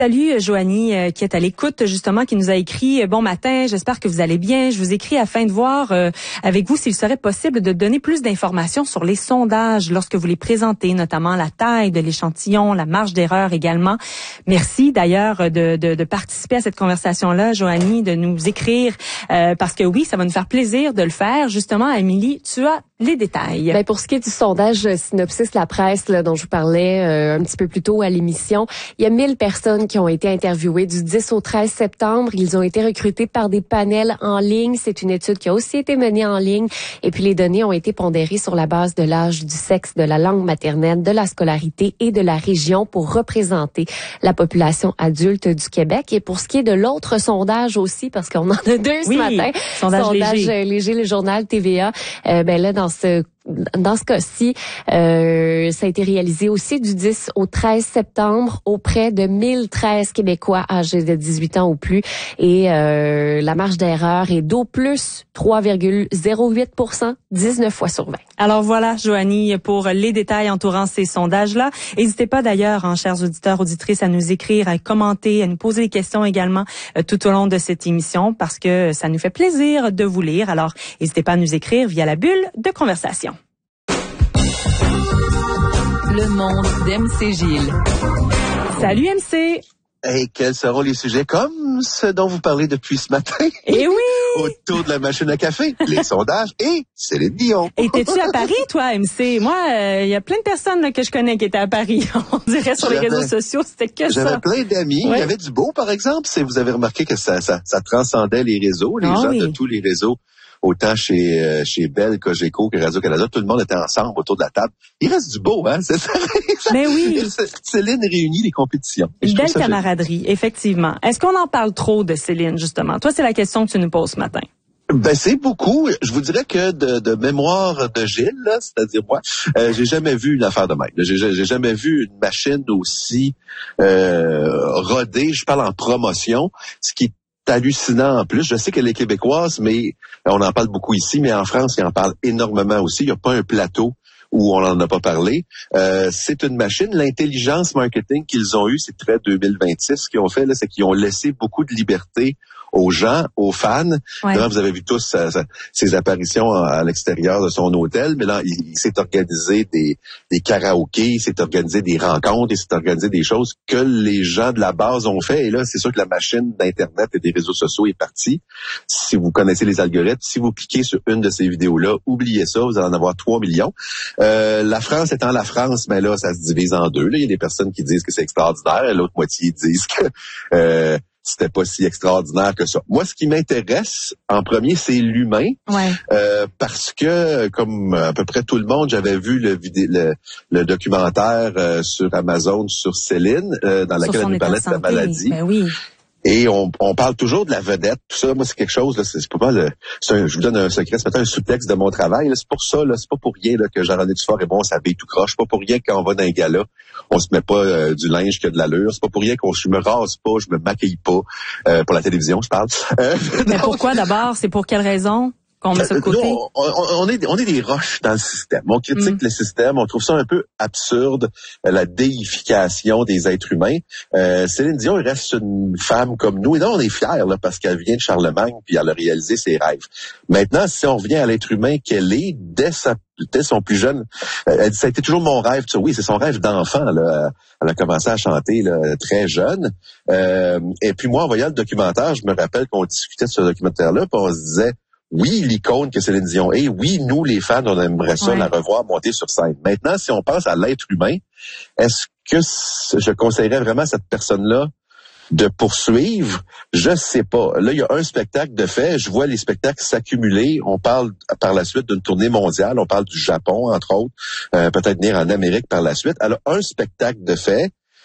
Salut Joanie qui est à l'écoute justement, qui nous a écrit « Bon matin, j'espère que vous allez bien. Je vous écris afin de voir avec vous s'il serait possible de donner plus d'informations sur les sondages lorsque vous les présentez, notamment la taille de l'échantillon, la marge d'erreur également. » Merci d'ailleurs de participer à cette conversation-là, Joanie, de nous écrire parce que oui, ça va nous faire plaisir de le faire. Justement, Amélie, tu as les détails. Ben pour ce qui est du sondage Synopsis La Presse là, dont je vous parlais un petit peu plus tôt à l'émission, il y a 1000 personnes qui ont été interviewées du 10 au 13 septembre. Ils ont été recrutés par des panels en ligne. C'est une étude qui a aussi été menée en ligne. Et puis les données ont été pondérées sur la base de l'âge, du sexe, de la langue maternelle, de la scolarité et de la région pour représenter la population adulte du Québec. Et pour ce qui est de l'autre sondage aussi, parce qu'on en a deux ce matin, sondage léger, le journal TVA, ben là dans ce cas-ci, ça a été réalisé aussi du 10 au 13 septembre auprès de 1013 Québécois âgés de 18 ans ou plus. Et la marge d'erreur est d'au plus 3,08%, 19 fois sur 20. Alors voilà, Joanie, pour les détails entourant ces sondages-là. N'hésitez pas d'ailleurs, chers auditeurs, auditrices, à nous écrire, à commenter, à nous poser des questions également tout au long de cette émission parce que ça nous fait plaisir de vous lire. Alors, n'hésitez pas à nous écrire via la bulle de conversation. Le monde d'MC Gilles. Salut MC! Et quels seront les sujets comme ceux dont vous parlez depuis ce matin? Eh oui! Autour de la machine à café, les sondages et Céline Dion. Et t'es-tu à Paris, toi, MC? Moi, il y a plein de personnes là, que je connais qui étaient à Paris. On dirait sur les réseaux sociaux, c'était que ça. J'avais plein d'amis. Ouais. Il y avait du beau, par exemple. Si vous avez remarqué que ça transcendait les réseaux, les gens de tous les réseaux. Autant chez Bell, Cogeco que Radio-Canada, tout le monde était ensemble autour de la table. Il reste du beau, hein? C'est ça. Mais oui. Céline réunit les compétitions. Une belle camaraderie, effectivement. Est-ce qu'on en parle trop de Céline, justement? Toi, c'est la question que tu nous poses ce matin. Ben c'est beaucoup. Je vous dirais que de mémoire de Gilles, là, c'est-à-dire moi, j'ai jamais vu une affaire de même. J'ai jamais vu une machine aussi rodée. Je parle en promotion, ce qui est hallucinant en plus. Je sais qu'elle est québécoise, mais on en parle beaucoup ici, mais en France, ils en parlent énormément aussi. Il n'y a pas un plateau où on n'en a pas parlé. C'est une machine. L'intelligence marketing qu'ils ont eue, c'est très 2026. Ce qu'ils ont fait, là, c'est qu'ils ont laissé beaucoup de liberté aux gens, aux fans. Ouais. Là, vous avez vu tous ses apparitions à l'extérieur de son hôtel, mais là, il s'est organisé des karaokés, il s'est organisé des rencontres, il s'est organisé des choses que les gens de la base ont fait. Et là, c'est sûr que la machine d'Internet et des réseaux sociaux est partie. Si vous connaissez les algorithmes, si vous cliquez sur une de ces vidéos-là, oubliez ça, vous allez en avoir 3 millions. La France étant la France, mais là, ça se divise en deux. Là, il y a des personnes qui disent que c'est extraordinaire, et l'autre moitié disent que c'était pas si extraordinaire que ça. Moi, ce qui m'intéresse en premier, c'est l'humain, parce que, comme à peu près tout le monde, j'avais vu le documentaire sur Amazon sur Céline, dans lequel elle nous parlait de sa maladie. Ben oui. Et on parle toujours de la vedette, tout ça. Moi, c'est quelque chose, là, c'est pas je vous donne un secret, c'est peut-être un sous-texte de mon travail. Là, c'est pour ça, là, c'est pas pour rien là, que Jean-René Dufort est bon, on s'habille tout croche. C'est pas pour rien que quand on va dans un gala, on se met pas du linge qui a de l'allure. C'est pas pour rien je me rase pas, je me maquille pas pour la télévision, je parle. Mais pourquoi d'abord? C'est pour quelle raison? Qu'on met ça de côté? Nous, on est des roches dans le système. On critique le système. On trouve ça un peu absurde, la déification des êtres humains. Céline Dion, il reste une femme comme nous. Et là, on est fiers là, parce qu'elle vient de Charlemagne puis elle a réalisé ses rêves. Maintenant, si on revient à l'être humain qu'elle est, dès son plus jeune, elle dit, ça a été toujours mon rêve. Tu sais, oui, c'est son rêve d'enfant. Là. Elle a commencé à chanter là, très jeune. Et puis moi, en voyant le documentaire, je me rappelle qu'on discutait de ce documentaire-là, puis on se disait, oui, l'icône que Céline Dion est. Oui, nous, les fans, on aimerait ça la revoir monter sur scène. Maintenant, si on pense à l'être humain, est-ce que je conseillerais vraiment à cette personne-là de poursuivre? Je sais pas. Là, il y a un spectacle de fait. Je vois les spectacles s'accumuler. On parle par la suite d'une tournée mondiale. On parle du Japon, entre autres. Peut-être venir en Amérique par la suite. Alors, un spectacle de fait.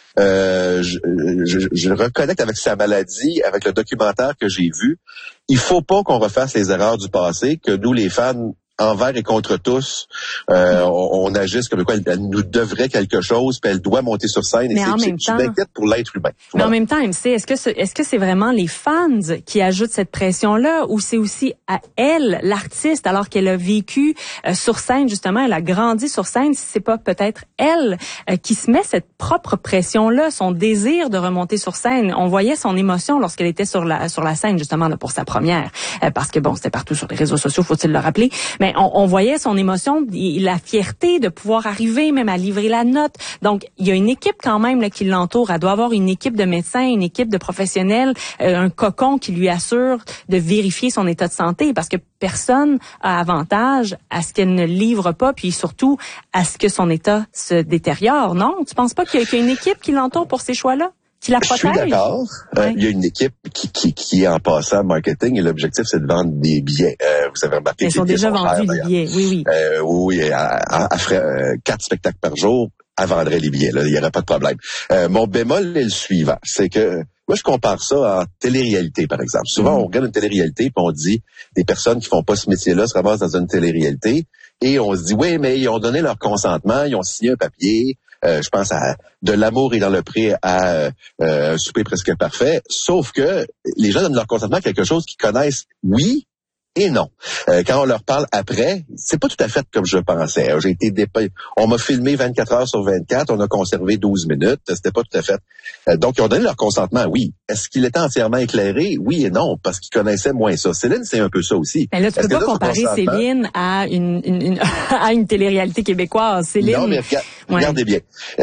Je reconnecte avec sa maladie, avec le documentaire que j'ai vu. Il faut pas qu'on refasse les erreurs du passé, que nous, les fans, envers et contre tous. On agisse comme quoi elle nous devrait quelque chose, puis elle doit monter sur scène. Mais en même temps, je m'inquiète pour l'être humain. Mais en même temps, MC, est-ce que c'est vraiment les fans qui ajoutent cette pression-là, ou c'est aussi à elle, l'artiste, alors qu'elle a vécu sur scène, justement, elle a grandi sur scène, si c'est pas peut-être elle qui se met cette propre pression-là, son désir de remonter sur scène. On voyait son émotion lorsqu'elle était sur la scène, justement, là, pour sa première, parce que bon, c'était partout sur les réseaux sociaux, faut-il le rappeler. Mais on voyait son émotion, la fierté de pouvoir arriver même à livrer la note. Donc, il y a une équipe quand même là, qui l'entoure. Elle doit avoir une équipe de médecins, une équipe de professionnels, un cocon qui lui assure de vérifier son état de santé, parce que personne a avantage à ce qu'elle ne livre pas, puis surtout à ce que son état se détériore. Non? Tu penses pas qu'il y a une équipe qui l'entoure pour ces choix-là? Qui la protège? Je suis d'accord. Ouais. Il y a une équipe qui est en passant marketing, et l'objectif, c'est de vendre des billets. Vous avez remarqué ils sont déjà vendus, les billets. Oui. Oui, elle ferait 4 spectacles par jour, elle vendrait les billets. Là, il n'y aurait pas de problème. Mon bémol est le suivant, c'est que moi, je compare ça à télé-réalité, par exemple. Souvent, on regarde une télé-réalité, puis on dit des personnes qui font pas ce métier-là se ramassent dans une télé-réalité, et on se dit, oui, mais ils ont donné leur consentement, ils ont signé un papier. Je pense à De l'amour et dans le pré à un souper presque parfait. Sauf que les gens donnent leur consentement à quelque chose qu'ils connaissent, oui et non. Quand on leur parle après, c'est pas tout à fait comme je pensais. J'ai été on m'a filmé 24 heures sur 24, on a conservé 12 minutes, c'était pas tout à fait. Donc, ils ont donné leur consentement, oui. Est-ce qu'il était entièrement éclairé? Oui et non, parce qu'ils connaissaient moins ça. Céline, c'est un peu ça aussi. Mais là, tu peux pas comparer Céline à une télé-réalité québécoise. Céline. Non, mais regardez bien.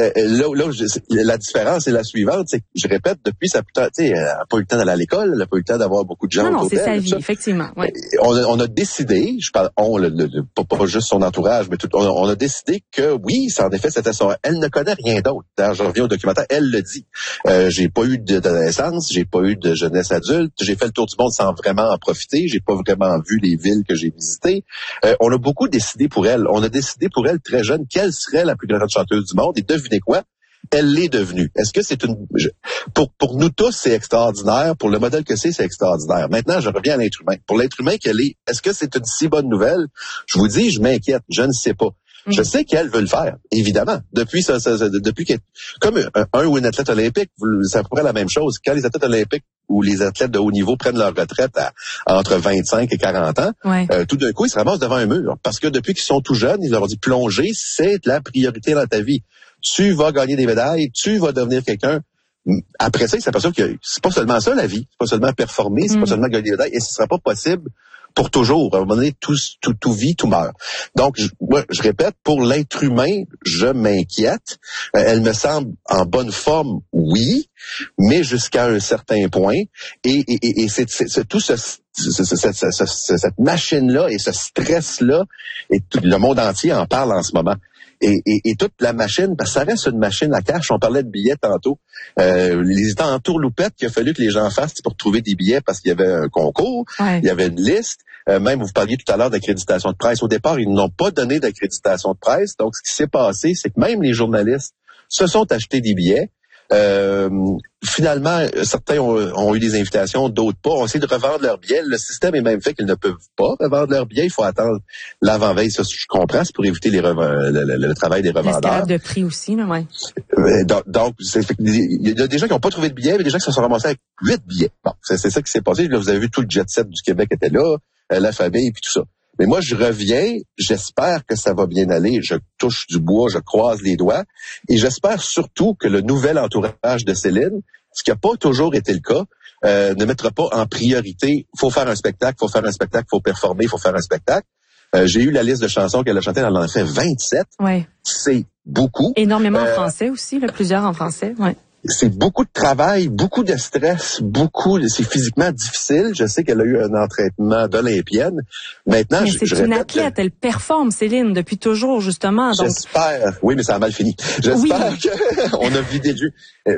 La différence est la suivante, c'est que, je répète, depuis sa putain, tu sais, elle n'a pas eu le temps d'aller à l'école, elle n'a pas eu le temps d'avoir beaucoup de gens Non, autour d'elle. c'est sa vie, effectivement. Ouais. On a décidé, je parle pas juste son entourage, mais on a décidé que oui, en effet, c'était ça. Elle ne connaît rien d'autre. Je reviens au documentaire, elle le dit. J'ai pas eu d'adolescence, j'ai pas eu de jeunesse adulte, j'ai fait le tour du monde sans vraiment en profiter, j'ai pas vraiment vu les villes que j'ai visitées. On a beaucoup décidé pour elle. On a décidé pour elle très jeune quelle serait la plus grande chanteuse du monde, et devinez quoi? Elle l'est devenue. Est-ce que c'est pour nous tous, c'est extraordinaire. Pour le modèle que c'est extraordinaire. Maintenant, je reviens à l'être humain. Pour l'être humain qu'elle est, est-ce que c'est une si bonne nouvelle? Je vous dis, je m'inquiète. Je ne sais pas. Je sais qu'elle veut le faire, évidemment. Depuis qu'elle, comme un ou une athlète olympique, c'est à peu près la même chose. Quand les athlètes olympiques ou les athlètes de haut niveau prennent leur retraite entre 25 et 40 ans, tout d'un coup, ils se ramassent devant un mur. Parce que depuis qu'ils sont tout jeunes, ils leur ont dit plonger, c'est la priorité dans ta vie. Tu vas gagner des médailles, tu vas devenir quelqu'un. Après ça, ils s'aperçoivent que c'est pas seulement ça la vie, c'est pas seulement performer, c'est pas seulement gagner des médailles, et ce sera pas possible pour toujours. À un moment donné, tout vit, tout meurt. Donc, je répète, pour l'être humain, je m'inquiète. Elle me semble en bonne forme, oui, mais jusqu'à un certain point. Et c'est tout cette machine-là et ce stress-là, et tout le monde entier en parle en ce moment. Et toute la machine, parce que ça reste une machine à cash. On parlait de billets tantôt. Les entourloupettes qu'il a fallu que les gens fassent pour trouver des billets parce qu'il y avait un concours, il y avait une liste. Même, vous parliez tout à l'heure d'accréditation de presse. Au départ, ils n'ont pas donné d'accréditation de presse. Donc, ce qui s'est passé, c'est que même les journalistes se sont achetés des billets. Finalement, certains ont eu des invitations, d'autres pas. On essaie de revendre leurs billets. Le système est même fait qu'ils ne peuvent pas revendre leurs billets. Il faut attendre l'avant-veille. Ça, je comprends, c'est pour éviter le travail des revendeurs. L'escalade de prix aussi, là, ouais. Donc, il y a des gens qui n'ont pas trouvé de billets, mais des gens qui se sont ramassés avec 8 billets. Bon, c'est ça qui s'est passé. Là, vous avez vu tout le jet set du Québec était là, la famille, puis tout ça. Mais moi, je reviens, j'espère que ça va bien aller, je touche du bois, je croise les doigts, et j'espère surtout que le nouvel entourage de Céline, ce qui n'a pas toujours été le cas, ne mettra pas en priorité, faut faire un spectacle, faut performer, faut faire un spectacle. J'ai eu la liste de chansons qu'elle a chantées, elle en a fait 27. Ouais. C'est beaucoup. Énormément en français aussi, là, plusieurs en français, ouais. C'est beaucoup de travail, beaucoup de stress, c'est physiquement difficile. Je sais qu'elle a eu un entraînement d'olympienne. Maintenant, mais c'est une athlète, elle performe, Céline, depuis toujours, justement. Donc... J'espère. Oui, mais ça a mal fini. J'espère qu'on a vidé du...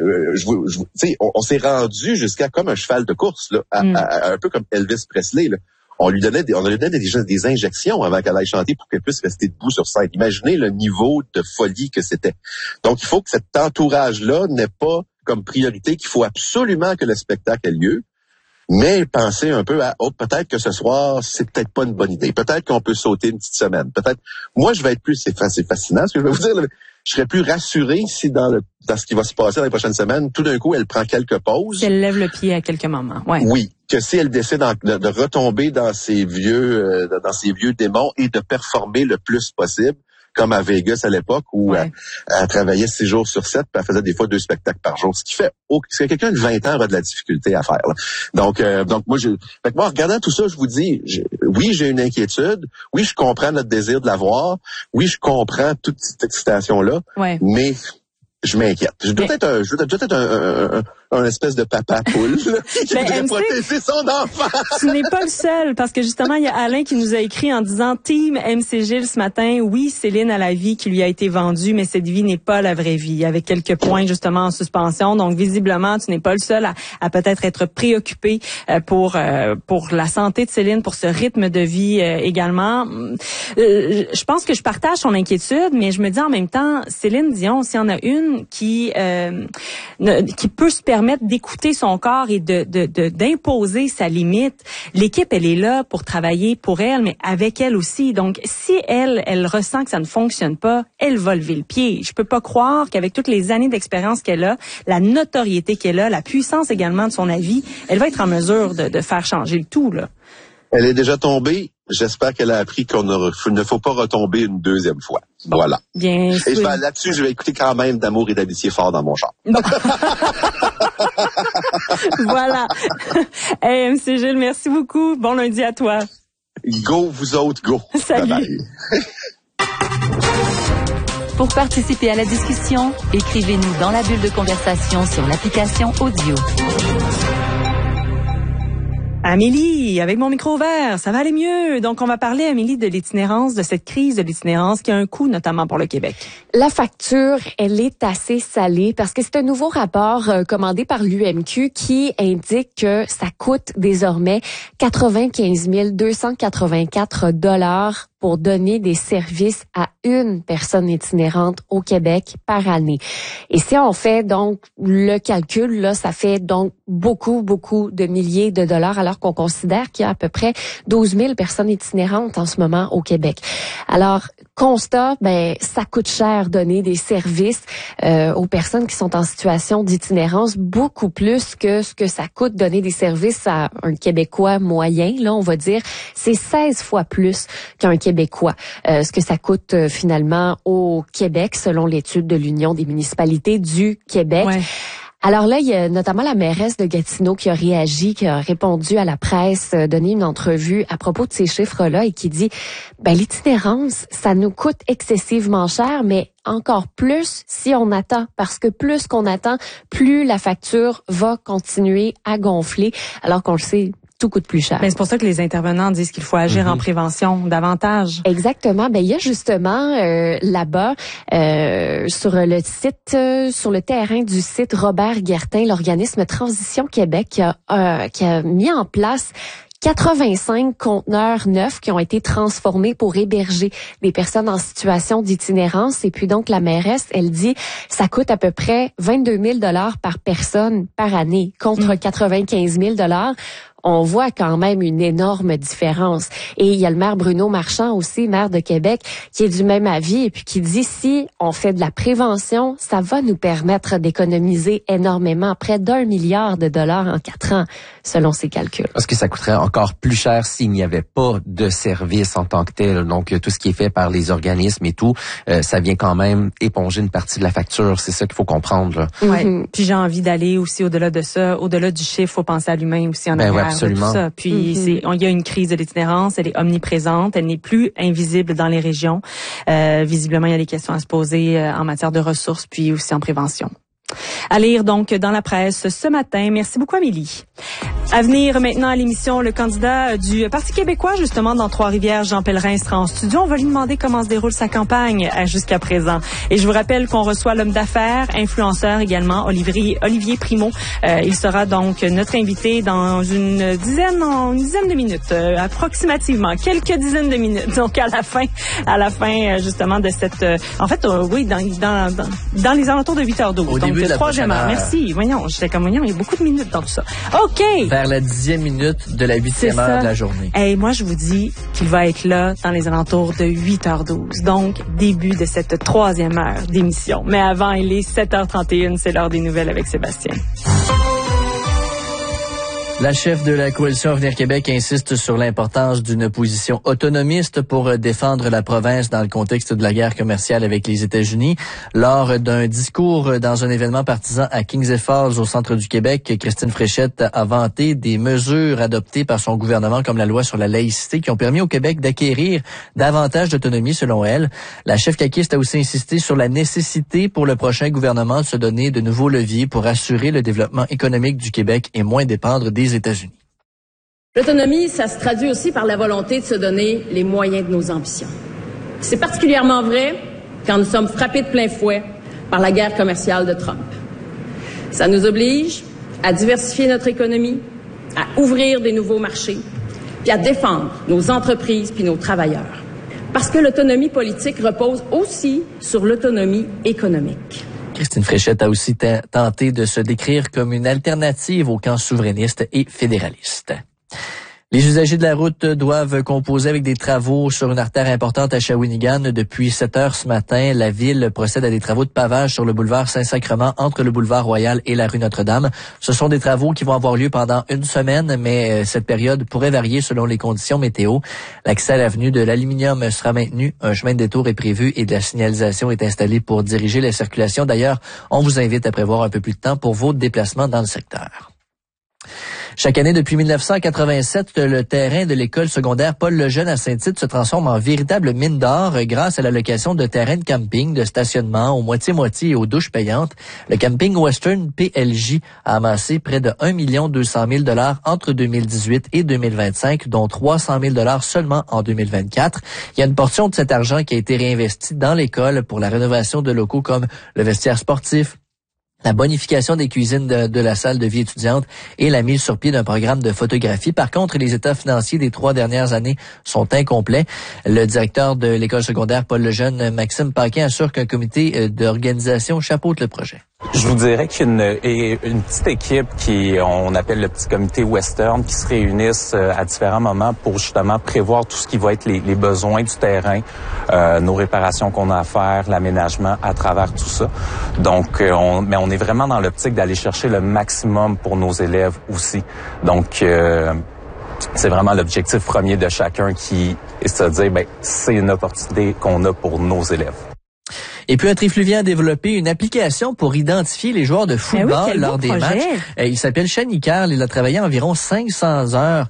on s'est rendu jusqu'à comme un cheval de course, là, un peu comme Elvis Presley, là. On lui donnait des injections avant qu'elle aille chanter pour qu'elle puisse rester debout sur scène. Imaginez le niveau de folie que c'était. Donc, il faut que cet entourage-là n'ait pas comme priorité qu'il faut absolument que le spectacle ait lieu. Mais pensez un peu à, peut-être que ce soir, c'est peut-être pas une bonne idée. Peut-être qu'on peut sauter une petite semaine. Peut-être, moi, je vais être plus, c'est fascinant, ce que je vais vous dire, je serais plus rassuré si dans ce qui va se passer dans les prochaines semaines, tout d'un coup, elle prend quelques pauses. Qu'elle lève le pied à quelques moments. Ouais. Oui. Que si elle décide de retomber dans ses vieux démons et de performer le plus possible, comme à Vegas à l'époque où elle travaillait 6 jours sur 7, puis elle faisait des fois 2 spectacles par jour, ce qui fait que quelqu'un de 20 ans aura de la difficulté à faire. Là. Donc moi, en regardant tout ça, je vous dis, oui, j'ai une inquiétude, oui, je comprends notre désir de la voir, oui, je comprends toute cette excitation-là, mais je m'inquiète. Je dois être un espèce de papa poule qui voudrait protéger son enfant. Tu n'es pas le seul, parce que justement, il y a Alain qui nous a écrit en disant « Team MC Gilles ce matin, oui, Céline a la vie qui lui a été vendue, mais cette vie n'est pas la vraie vie. » Avec quelques points justement en suspension. Donc, visiblement, tu n'es pas le seul à peut-être être préoccupé pour la santé de Céline, pour ce rythme de vie également. Je pense que je partage son inquiétude, mais je me dis en même temps, Céline Dion, s'il y en a une qui peut se permettre d'écouter son corps et d'imposer sa limite. L'équipe, elle est là pour travailler pour elle, mais avec elle aussi. Donc, si elle ressent que ça ne fonctionne pas, elle va lever le pied. Je peux pas croire qu'avec toutes les années d'expérience qu'elle a, la notoriété qu'elle a, la puissance également de son avis, elle va être en mesure de faire changer le tout, là. Elle est déjà tombée. J'espère qu'elle a appris qu'il ne faut pas retomber une deuxième fois. Bon, voilà. Bien sûr. Et là-dessus, je vais écouter quand même d'Amour et d'amitié fort dans mon char. Bon. Voilà. Hey, MC Gilles, merci beaucoup. Bon lundi à toi. Go, vous autres, go. Salut. Bye bye. Pour participer à la discussion, écrivez-nous dans la bulle de conversation sur l'application Audio. Amélie, avec mon micro ouvert, ça va aller mieux. Donc, on va parler, Amélie, de l'itinérance, de cette crise de l'itinérance qui a un coût, notamment pour le Québec. La facture, elle est assez salée parce que c'est un nouveau rapport commandé par l'UMQ qui indique que ça coûte désormais 95 284 $ pour donner des services à une personne itinérante au Québec par année. Et si on fait donc le calcul, là, ça fait donc beaucoup de milliers de dollars, alors qu'on considère qu'il y a à peu près 12 000 personnes itinérantes en ce moment au Québec. Alors, constat, ça coûte cher donner des services aux personnes qui sont en situation d'itinérance, beaucoup plus que ce que ça coûte donner des services à un Québécois moyen, là, on va dire. C'est 16 fois plus qu'un Québécois. Ce que ça coûte finalement au Québec, selon l'étude de l'Union des municipalités du Québec. Ouais. Alors là, il y a notamment la mairesse de Gatineau qui a réagi, qui a répondu à la presse, donné une entrevue à propos de ces chiffres-là et qui dit, l'itinérance, ça nous coûte excessivement cher, mais encore plus si on attend, parce que plus qu'on attend, plus la facture va continuer à gonfler, alors qu'on le sait, tout coûte plus cher. Mais c'est pour ça que les intervenants disent qu'il faut agir en prévention davantage. Exactement. Il y a justement là-bas sur le site, sur le terrain du site Robert Guertin, l'organisme Transition Québec qui a mis en place 85 conteneurs neufs qui ont été transformés pour héberger des personnes en situation d'itinérance. Et puis donc, la mairesse, elle dit, ça coûte à peu près 22 000 $ par personne par année, contre 95 000 $. On voit quand même une énorme différence. Et il y a le maire Bruno Marchand aussi, maire de Québec, qui est du même avis et puis qui dit si on fait de la prévention, ça va nous permettre d'économiser énormément, près d'1 milliard de dollars en 4 ans, selon ses calculs. Parce que ça coûterait encore plus cher s'il n'y avait pas de service en tant que tel. Donc, tout ce qui est fait par les organismes et tout, ça vient quand même éponger une partie de la facture. C'est ça qu'il faut comprendre, là. Ouais. Puis j'ai envie d'aller aussi au-delà de ça, au-delà du chiffre, faut penser à l'humain aussi en arrière. Absolument. Tout ça. Puis il y a une crise de l'itinérance, elle est omniprésente, elle n'est plus invisible dans les régions. Visiblement, il y a des questions à se poser en matière de ressources, puis aussi en prévention. À lire donc dans la presse ce matin. Merci beaucoup, Amélie. À venir maintenant à l'émission, le candidat du Parti québécois, justement, dans Trois-Rivières, Jean Pellerin, sera en studio. On va lui demander comment se déroule sa campagne jusqu'à présent. Et je vous rappelle qu'on reçoit l'homme d'affaires, influenceur également, Olivier Primo. Il sera donc notre invité dans une dizaine de minutes, approximativement, quelques dizaines de minutes. Donc à la fin justement de cette... oui, dans les alentours de 8h12. Au début de la troisième heure. heure. Merci. Voyons, j'étais comme, il y a beaucoup de minutes dans tout ça. OK. vers la 10e minute de la 8e heure de la journée. Et moi, je vous dis qu'il va être là dans les alentours de 8h12. Donc, début de cette 3e heure d'émission. Mais avant, il est 7h31. C'est l'heure des nouvelles avec Sébastien. La chef de la coalition Avenir Québec insiste sur l'importance d'une position autonomiste pour défendre la province dans le contexte de la guerre commerciale avec les États-Unis. Lors d'un discours dans un événement partisan à Kings Falls, au centre du Québec, Christine Fréchette a vanté des mesures adoptées par son gouvernement comme la loi sur la laïcité qui ont permis au Québec d'acquérir davantage d'autonomie selon elle. La chef caquiste a aussi insisté sur la nécessité pour le prochain gouvernement de se donner de nouveaux leviers pour assurer le développement économique du Québec et moins dépendre des États-Unis. L'autonomie, ça se traduit aussi par la volonté de se donner les moyens de nos ambitions. C'est particulièrement vrai quand nous sommes frappés de plein fouet par la guerre commerciale de Trump. Ça nous oblige à diversifier notre économie, à ouvrir des nouveaux marchés, puis à défendre nos entreprises puis nos travailleurs. Parce que l'autonomie politique repose aussi sur l'autonomie économique. Christine Fréchette a aussi tenté de se décrire comme une alternative au camp souverainiste et fédéraliste. Les usagers de la route doivent composer avec des travaux sur une artère importante à Shawinigan. Depuis 7 heures ce matin, la ville procède à des travaux de pavage sur le boulevard Saint-Sacrement entre le boulevard Royal et la rue Notre-Dame. Ce sont des travaux qui vont avoir lieu pendant une semaine, mais cette période pourrait varier selon les conditions météo. L'accès à l'avenue de l'Aluminium sera maintenu, un chemin de détour est prévu et de la signalisation est installée pour diriger la circulation. D'ailleurs, on vous invite à prévoir un peu plus de temps pour vos déplacements dans le secteur. Chaque année, depuis 1987, le terrain de l'école secondaire Paul-Lejeune à Saint-Tite se transforme en véritable mine d'or grâce à la location de terrains de camping, de stationnement au moitié-moitié et aux douches payantes. Le camping Western PLJ a amassé près de 1 200 000 $ entre 2018 et 2025, dont 300 000 $ seulement en 2024. Il y a une portion de cet argent qui a été réinvestie dans l'école pour la rénovation de locaux comme le vestiaire sportif, la bonification des cuisines de la salle de vie étudiante et la mise sur pied d'un programme de photographie. Par contre, les états financiers des 3 dernières années sont incomplets. Le directeur de l'école secondaire Paul-Lejeune, Maxime Paquin, assure qu'un comité d'organisation chapeaute le projet. Je vous dirais qu'il y a une petite équipe on appelle le petit comité Western, qui se réunissent à différents moments pour justement prévoir tout ce qui va être les besoins du terrain, nos réparations qu'on a à faire, l'aménagement à travers tout ça. Donc, on est vraiment dans l'optique d'aller chercher le maximum pour nos élèves aussi. Donc, c'est vraiment l'objectif premier de chacun qui est de se dire, c'est une opportunité qu'on a pour nos élèves. Et puis, un Trifluvien a développé une application pour identifier les joueurs de football lors des matchs. Il s'appelle Shani Carl. Il a travaillé environ 500 heures,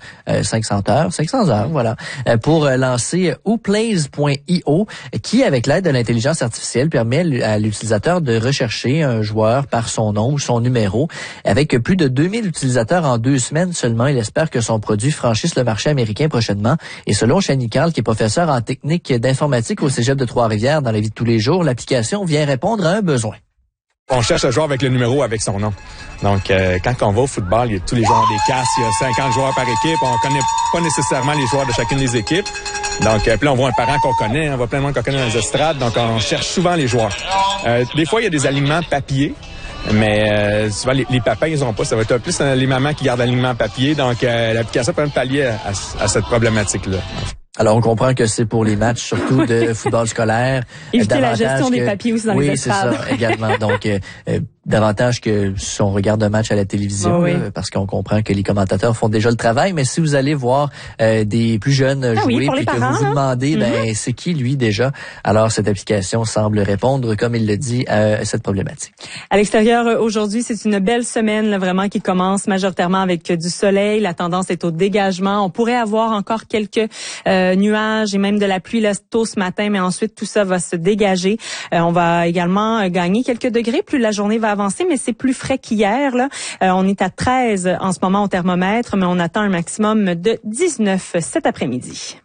voilà, pour lancer whoplays.io, qui, avec l'aide de l'intelligence artificielle, permet à l'utilisateur de rechercher un joueur par son nom ou son numéro. Avec plus de 2000 utilisateurs en 2 semaines seulement, il espère que son produit franchisse le marché américain prochainement. Et selon Shani Carl, qui est professeur en technique d'informatique au Cégep de Trois-Rivières dans la vie de tous les jours, l'application vient répondre à un besoin. On cherche un joueur avec le numéro, avec son nom. Donc, quand on va au football, il y a tous les joueurs des casques, il y a 50 joueurs par équipe. On connaît pas nécessairement les joueurs de chacune des équipes. Donc, puis là, on voit un parent qu'on connaît, on voit plein de monde qu'on connaît dans les estrades. Donc, on cherche souvent les joueurs. Des fois, il y a des alignements papier. Mais souvent, les papas, ils ont pas. Ça va être plus les mamans qui gardent l'alignement papier. Donc, l'application peut pallier à cette problématique-là. Alors, on comprend que c'est pour les matchs, surtout de football scolaire. Éviter la gestion des papiers aussi dans les estrades. Oui, c'est ça, également. Donc, davantage que si on regarde un match à la télévision, parce qu'on comprend que les commentateurs font déjà le travail. Mais si vous allez voir des plus jeunes jouer puis que vous vous demandez, c'est qui lui déjà? Alors, cette application semble répondre, comme il le dit, à cette problématique. À l'extérieur, aujourd'hui, c'est une belle semaine là, vraiment qui commence majoritairement avec du soleil. La tendance est au dégagement. On pourrait avoir encore quelques nuages et même de la pluie là, tôt ce matin, mais ensuite, tout ça va se dégager. On va également gagner quelques degrés. Plus la journée va avancer, mais c'est plus frais qu'hier. Là. On est à 13 en ce moment au thermomètre, mais on attend un maximum de 19 cet après-midi.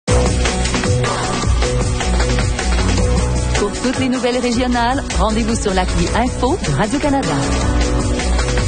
Pour toutes les nouvelles régionales, rendez-vous sur l'appli Info de Radio-Canada.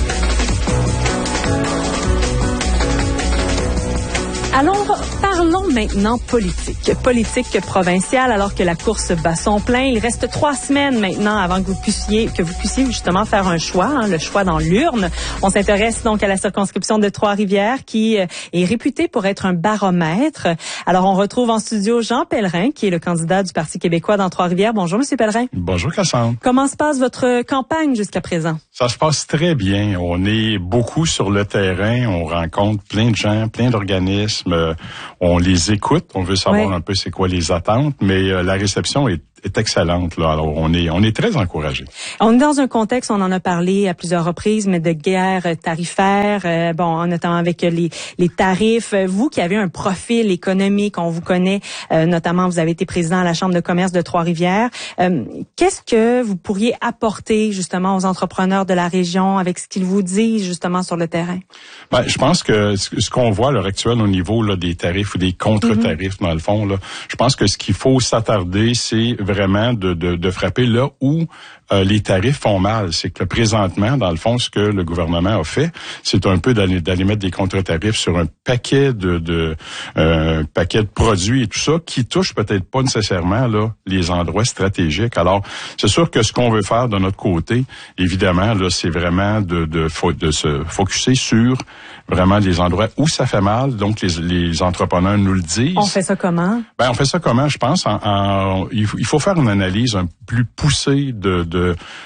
Alors, parlons maintenant politique. Politique provinciale, alors que la course bat son plein. Il reste 3 semaines maintenant avant que vous puissiez justement faire un choix, le choix dans l'urne. On s'intéresse donc à la circonscription de Trois-Rivières qui est réputée pour être un baromètre. Alors, on retrouve en studio Jean Pellerin, qui est le candidat du Parti québécois dans Trois-Rivières. Bonjour, Monsieur Pellerin. Bonjour, Cassandre. Comment se passe votre campagne jusqu'à présent? Ça se passe très bien. On est beaucoup sur le terrain. On rencontre plein de gens, plein d'organismes. On les écoute. On veut savoir un peu c'est quoi les attentes. Mais la réception est excellente, là. Alors, on est très encouragés. On est dans un contexte, on en a parlé à plusieurs reprises, mais de guerre tarifaire, notamment avec les tarifs. Vous qui avez un profil économique, on vous connaît, notamment vous avez été président à la Chambre de commerce de Trois-Rivières. Qu'est-ce que vous pourriez apporter justement aux entrepreneurs de la région avec ce qu'ils vous disent justement sur le terrain? Je pense que ce qu'on voit à l'heure actuelle au niveau là, des tarifs ou des contre-tarifs, dans le fond, là, je pense que ce qu'il faut s'attarder, c'est vraiment de frapper là où les tarifs font mal. C'est que présentement, dans le fond, ce que le gouvernement a fait, c'est un peu d'aller mettre des contre-tarifs sur un paquet de produits et tout ça qui touchent peut-être pas nécessairement là les endroits stratégiques. Alors, c'est sûr que ce qu'on veut faire de notre côté, évidemment, là, c'est vraiment de se focusser sur vraiment les endroits où ça fait mal. Donc, les entrepreneurs nous le disent. On fait ça comment? On fait ça comment, je pense, il faut faire une analyse un peu plus poussée de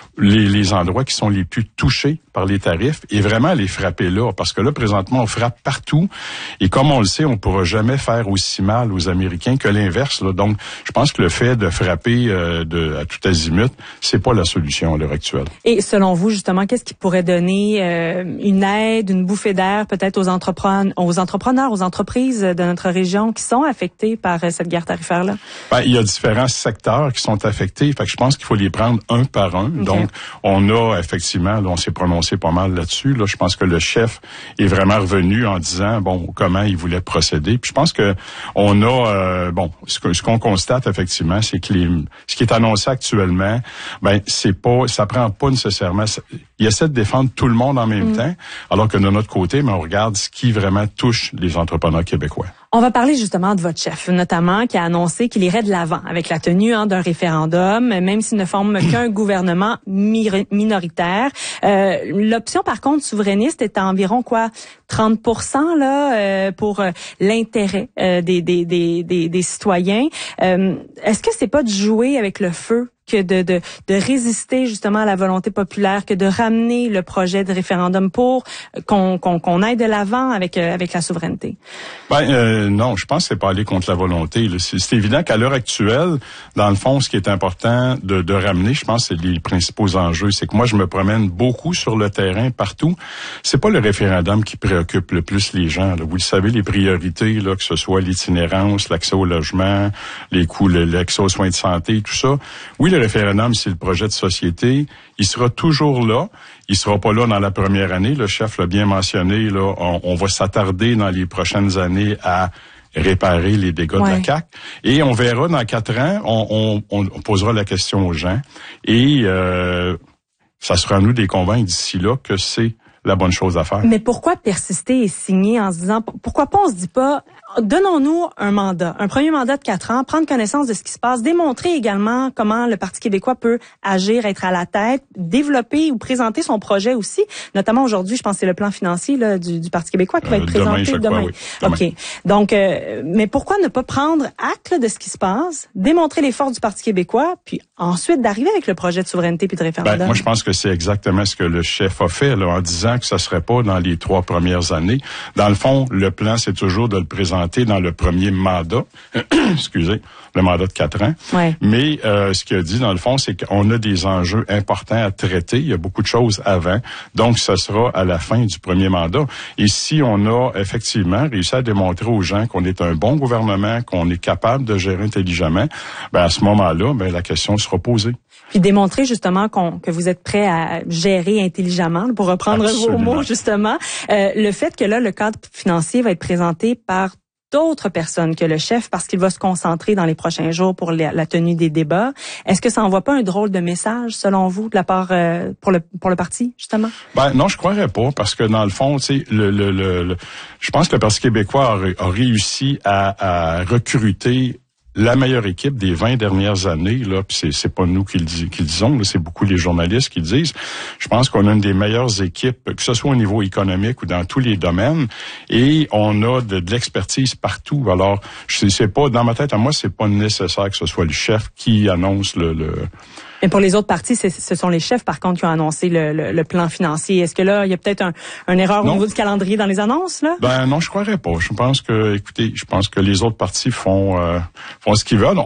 les endroits qui sont les plus touchés par les tarifs et vraiment les frapper là. Parce que là, présentement, on frappe partout. Et comme on le sait, on pourra jamais faire aussi mal aux Américains que l'inverse, là. Donc, je pense que le fait de frapper à tout azimut, c'est pas la solution à l'heure actuelle. Et selon vous, justement, qu'est-ce qui pourrait donner une aide, une bouffée d'air peut-être aux entrepreneurs, aux entreprises de notre région qui sont affectés par cette guerre tarifaire-là? Il y a différents secteurs qui sont affectés. Fait que je pense qu'il faut les prendre un par un. Okay. Donc, on a effectivement, là, on s'est prononcé pas mal là-dessus. Là, je pense que le chef est vraiment revenu en disant, comment il voulait procéder. Puis je pense que on a, ce qu'on constate effectivement, c'est que ce qui est annoncé actuellement, ça prend pas nécessairement. Il essaie de défendre tout le monde en même temps, alors que de notre côté, on regarde ce qui vraiment touche les entrepreneurs québécois. On va parler justement de votre chef, notamment, qui a annoncé qu'il irait de l'avant avec la tenue d'un référendum, même s'il ne forme qu'un gouvernement minoritaire. L'option, par contre, souverainiste est à environ 30% là pour l'intérêt des citoyens. Est-ce que c'est pas de jouer avec le feu que de résister justement à la volonté populaire, que de ramener le projet de référendum pour qu'on aille de l'avant avec la souveraineté? Non, je pense que c'est pas aller contre la volonté. C'est évident qu'à l'heure actuelle, dans le fond, ce qui est important de ramener, je pense, c'est les principaux enjeux. C'est que moi, je me promène beaucoup sur le terrain, partout. C'est pas le référendum qui préoccupe le plus les gens, là. Vous le savez, les priorités, là, que ce soit l'itinérance, l'accès au logement, les coûts, l'accès aux soins de santé, tout ça. Oui, le référendum, c'est le projet de société. Il sera toujours là. Il sera pas là dans la première année. Le chef l'a bien mentionné, là. On va s'attarder dans les prochaines années à réparer les dégâts de la CAQ. Et on verra dans 4 ans, on posera la question aux gens. Et ça sera à nous de les convaincre d'ici là que c'est la bonne chose à faire. Mais pourquoi persister et signer en se disant, pourquoi pas on se dit pas, donnons-nous un premier mandat de 4 ans, prendre connaissance de ce qui se passe, démontrer également comment le Parti québécois peut agir, être à la tête, développer ou présenter son projet aussi. Notamment aujourd'hui, je pense que c'est le plan financier là, du Parti québécois qui va être présenté demain. OK. Donc, mais pourquoi ne pas prendre acte là, de ce qui se passe, démontrer les forces du Parti québécois, puis ensuite d'arriver avec le projet de souveraineté puis de référendum? Moi, je pense que c'est exactement ce que le chef a fait là, en disant que ça serait pas dans les 3 premières années. Dans le fond, le plan, c'est toujours de le présenter dans le premier mandat, excusez, le mandat de 4 ans. Ouais. Mais ce qu'il a dit, dans le fond, c'est qu'on a des enjeux importants à traiter. Il y a beaucoup de choses avant. Donc, ce sera à la fin du premier mandat. Et si on a effectivement réussi à démontrer aux gens qu'on est un bon gouvernement, qu'on est capable de gérer intelligemment, à ce moment-là, la question sera posée. Puis démontrer justement que vous êtes prêt à gérer intelligemment, pour reprendre vos mots justement. Le fait que là, le cadre financier va être présenté par d'autres personnes que le chef parce qu'il va se concentrer dans les prochains jours pour la tenue des débats. Est-ce que ça envoie pas un drôle de message, selon vous, de la part pour le parti, justement? Ben non, je croirais pas, parce que dans le fond, tu sais, je pense que le Parti québécois a réussi à recruter la meilleure équipe des 20 dernières années, là, puis c'est pas nous qui le disons, là, c'est beaucoup les journalistes qui le disent. Je pense qu'on a une des meilleures équipes, que ce soit au niveau économique ou dans tous les domaines, et on a de l'expertise partout. Alors, c'est pas, dans ma tête à moi, c'est pas nécessaire que ce soit le chef qui annonce Mais pour les autres partis, ce sont les chefs, par contre, qui ont annoncé le plan financier. Est-ce que là, il y a peut-être une erreur au niveau du calendrier dans les annonces, là? Ben non, je croirais pas. Je pense que les autres partis font ce qu'ils veulent.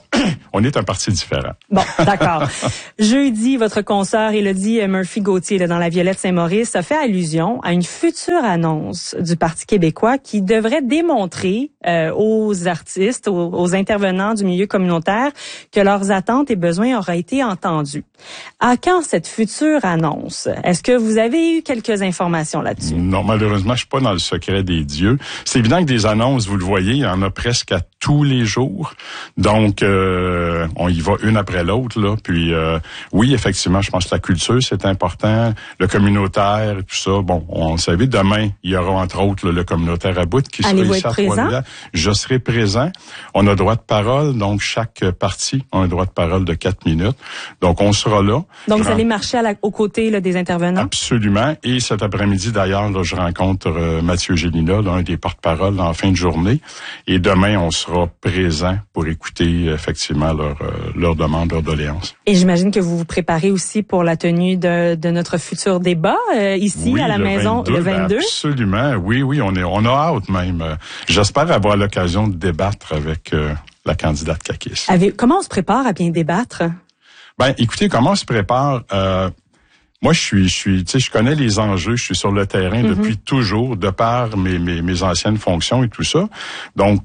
On est un parti différent. Bon, d'accord. Jeudi, votre consoeur Élodie Murphy-Gauthier, là, dans la Violette Saint-Maurice, a fait allusion à une future annonce du Parti québécois qui devrait démontrer aux artistes, aux intervenants du milieu communautaire, que leurs attentes et besoins auraient été entendus. À quand cette future annonce? Est-ce que vous avez eu quelques informations là-dessus? Non, malheureusement, je suis pas dans le secret des dieux. C'est évident que des annonces, vous le voyez, il y en a presque à tous les jours. Donc, on y va une après l'autre, là. Puis, oui, effectivement, je pense que la culture, c'est important. Le communautaire, tout ça. Bon, on le savait, demain, il y aura entre autres le communautaire à bout qui sera ici à Trois-Rivières. Je serai présent. On a droit de parole, donc chaque parti a un droit de parole de 4 minutes. Donc, on sera là. Donc, vous allez marcher aux côtés là, des intervenants? Absolument. Et cet après-midi, d'ailleurs, là, je rencontre Mathieu Gélina, l'un des porte-parole, en fin de journée. Et demain, on sera présent pour écouter effectivement leurs demandes, leurs doléances. Et j'imagine que vous vous préparez aussi pour la tenue de notre futur débat ici à la maison le 22. Absolument. Oui, on a hâte même. J'espère avoir l'occasion de débattre avec la candidate caquiste. Comment on se prépare à bien débattre? Ben, écoutez, comment on se prépare? Moi, je connais les enjeux. Je suis sur le terrain depuis toujours, de par mes anciennes fonctions et tout ça. Donc,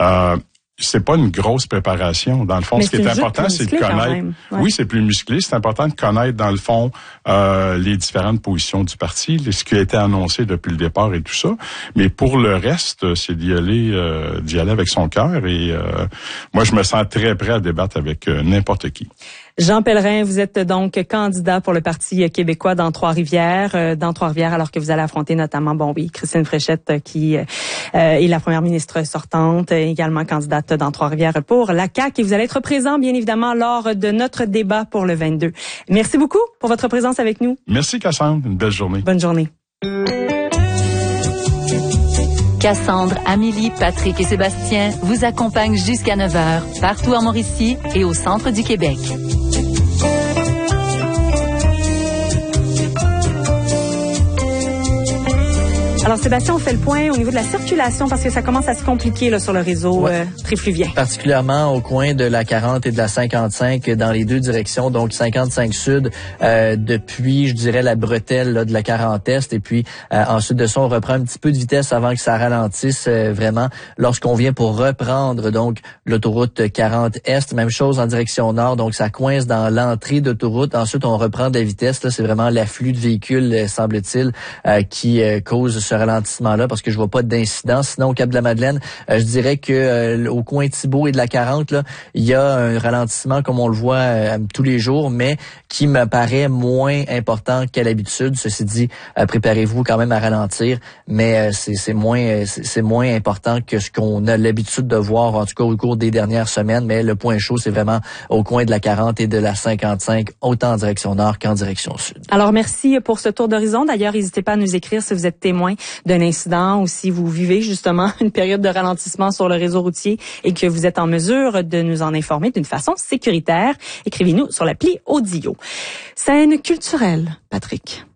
c'est pas une grosse préparation. Dans le fond, ce qui est important, c'est de connaître. Ouais. Oui, c'est plus musclé. C'est important de connaître, dans le fond, les différentes positions du parti, ce qui a été annoncé depuis le départ et tout ça. Mais pour le reste, c'est d'y aller avec son cœur. Et moi, je me sens très prêt à débattre avec n'importe qui. Jean Pellerin, vous êtes donc candidat pour le Parti québécois dans Trois-Rivières, alors que vous allez affronter notamment, Christine Fréchette, qui est la première ministre sortante, également candidate dans Trois-Rivières pour la CAQ. Et vous allez être présent, bien évidemment, lors de notre débat pour le 22. Merci beaucoup pour votre présence avec nous. Merci, Cassandre. Une belle journée. Bonne journée. Cassandre, Amélie, Patrick et Sébastien vous accompagnent jusqu'à 9h, partout en Mauricie et au centre du Québec. Alors Sébastien, on fait le point au niveau de la circulation parce que ça commence à se compliquer là, sur le réseau trifluvien. Particulièrement au coin de la 40 et de la 55 dans les deux directions, donc 55 sud depuis, je dirais, la bretelle là, de la 40 est et puis ensuite de ça, on reprend un petit peu de vitesse avant que ça ralentisse vraiment lorsqu'on vient pour reprendre donc l'autoroute 40 Est. Même chose en direction nord, donc ça coince dans l'entrée d'autoroute. Ensuite, on reprend de la vitesse. Là, c'est vraiment l'afflux de véhicules, semble-t-il, qui cause ce ralentissement-là parce que je vois pas d'incident. Sinon, au Cap-de-la-Madeleine, je dirais que au coin Thibault et de la 40, là, il y a un ralentissement comme on le voit tous les jours, mais qui me paraît moins important qu'à l'habitude. Ceci dit, préparez-vous quand même à ralentir, mais c'est moins important que ce qu'on a l'habitude de voir, en tout cas au cours des dernières semaines. Mais le point chaud, c'est vraiment au coin de la 40 et de la 55, autant en direction nord qu'en direction sud. Alors, merci pour ce tour d'horizon. D'ailleurs, n'hésitez pas à nous écrire si vous êtes témoin d'un incident ou si vous vivez justement une période de ralentissement sur le réseau routier et que vous êtes en mesure de nous en informer d'une façon sécuritaire. Écrivez-nous sur l'appli Audio. Scène culturelle, Patrick.